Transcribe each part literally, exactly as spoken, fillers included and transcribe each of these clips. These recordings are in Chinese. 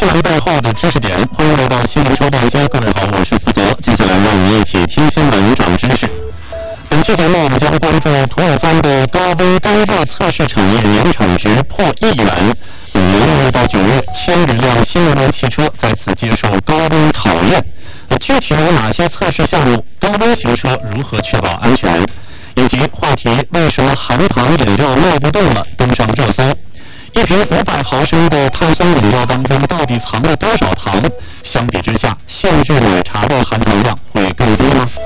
新闻背后的知识点，欢迎来到新闻说大家。各位好，我是负责。接下来让我们一起听新闻长知识。本期节目我们将关注吐鲁番的高温干热测试产业年产值破亿元。本年六月到九月，千余辆新能源汽车在此接受高温考验。具体有哪些测试项目？高温行车如何确保安全？以及话题为什么含糖饮料卖不动了登上热搜。一瓶五百毫升的碳酸饮料当中到底藏了多少糖？相比之下，现制奶茶的含糖量会更低吗？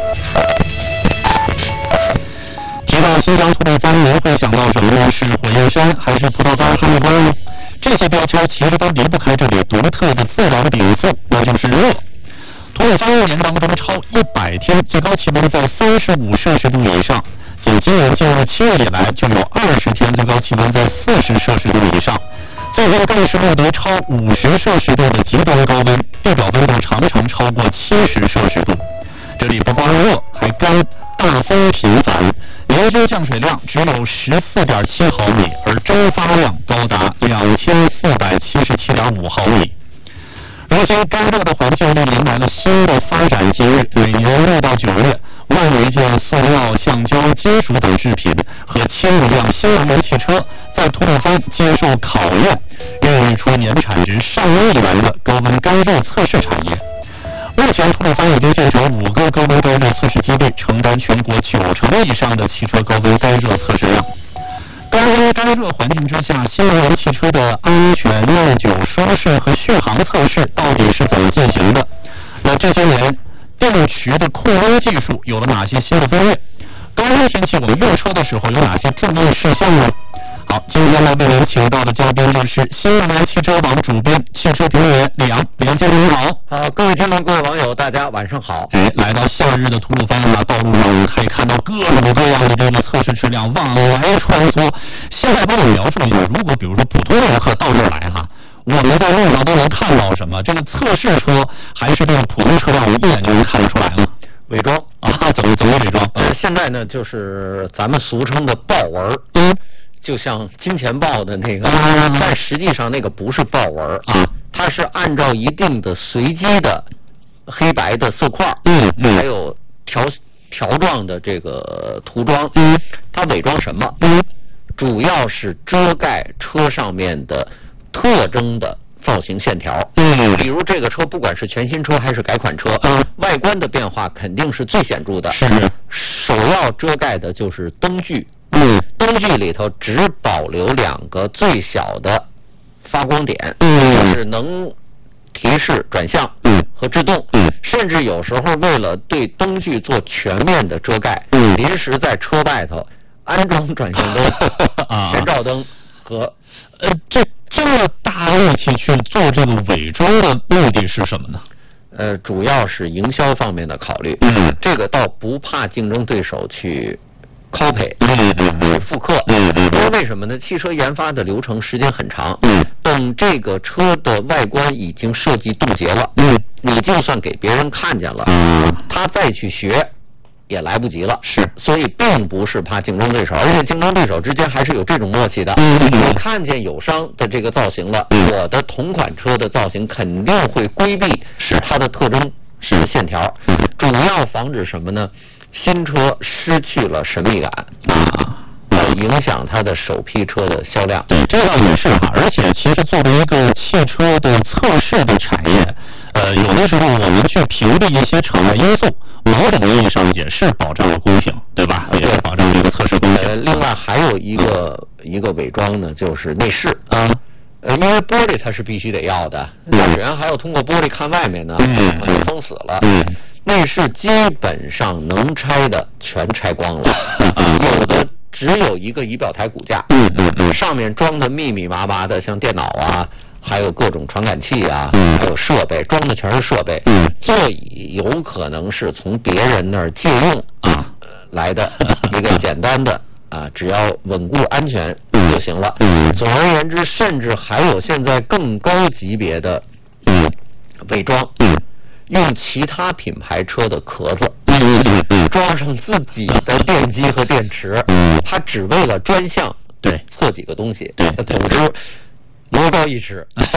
提到新疆吐鲁番，您会想到什么呢？是火焰山还是葡萄干哈密瓜呢？这些标签其实都离不开这里独特的自然禀赋，那就是热。吐鲁番一年当中超一百天最高气温在三十五摄氏度以上，仅今年进入七月以来就有二十天最高气温在四十摄氏度以上，最近更是录得超五十摄氏度的极端高温，地表温度常常超过七十摄氏度。这里不光热还干，大风频繁，年均降水量只有十四点七毫米，而蒸发量高达两千四百七十七点五毫米。如今干热的环境里迎来了新的发展机遇，每年六到九月，万余件塑料、橡胶、金属等制品和千余辆新能源汽车在吐鲁番接受考验，孕育出年产值上亿元的高温干热测试产业。目前，吐鲁番已经建成五个高温干热测试基地，承担全国九成以上的汽车高温干热测试量。高温干热环境之下，新能源汽车的安全、耐久、舒适和续航测试到底是怎么进行的？那这些年，电池的控温技术有了哪些新的飞跃？高温天气我们用车的时候有哪些注意事项呢？好，今天来为您请到的嘉宾就是新能源汽车网主编、汽车评论员李阳。李阳先生您好。 好，各位听众、各位网友，大家晚上好。 哎，来到夏日的吐鲁番啊，道路上可以看到各种各样的这个测试车辆往来穿梭。现在帮我描述一下，如果比如说普通游客到这儿来哈，我们在路上都能看到什么？这个测试车还是这个普通车辆，我们一眼就能看得出来了。 伪装啊，怎么怎么伪装？ 呃，现在呢，就是咱们俗称的豹纹， 嗯， 就像金钱豹的那个， 啊、 但实际上那个不是豹纹啊， 它是按照一定的随机的黑白的色块， 嗯嗯， 还有条条状的这个涂装， 嗯， 它伪装什么？ 嗯， 主要是遮盖车上面的特征的造型线条， 嗯， 比如这个车不管是全新车还是改款车， 嗯， 外观的变化肯定是最显著的， 是首要遮盖的就是灯具， 嗯， 灯具里头只保留两个最小的发光点， 嗯， 就是能提示转向， 嗯， 和制动， 嗯， 甚至有时候为了对灯具做全面的遮盖， 嗯， 临时在车外头安装转向灯、 啊、 前照灯和呃这。这么大力气去做这个伪装的目的是什么呢？ 呃，主要是营销方面的考虑。 嗯， 这个倒不怕竞争对手去 copy， 嗯嗯嗯， 复刻。 嗯嗯， 因为为什么呢？汽车研发的流程时间很长。 嗯， 等这个车的外观已经设计渡节了， 嗯， 你就算给别人看见了， 嗯， 他再去学也来不及了， 是， 所以并不是怕竞争对手，而且竞争对手之间还是有这种默契的。 嗯， 你看见友商的这个造型了， 嗯， 我的同款车的造型肯定会规避是它的特征是线条， 嗯， 主要防止什么呢？新车失去了神秘感啊。呃，影响它的首批车的销量。 对，这倒也是哈。而且，其实作为一个汽车的测试的产业，呃，有的时候我们去屏蔽一些场外因素，某种意义上也是保障了公平，对吧？也是保障这个测试公平。 呃，另外还有一个、嗯、一个伪装呢，就是内饰啊。 呃，因为玻璃它是必须得要的，驾驶员还要通过玻璃看外面呢， 嗯， 就封死了。 嗯， 内饰基本上能拆的全拆光了， 嗯、 有的只有一个仪表台骨架， 嗯嗯嗯， 上面装的密密麻麻的，像电脑啊，还有各种传感器啊， 嗯， 还有设备，装的全是设备。 嗯， 座椅有可能是从别人那儿借用啊来的一个简单的啊，只要稳固安全就行了。 嗯， 总而言之，甚至还有现在更高级别的嗯伪装， 嗯， 用其他品牌车的壳子。 嗯嗯嗯， 装上自己的电机和电池， 嗯， 它只为了专项对做几个东西， 对， 总之，油高一尺。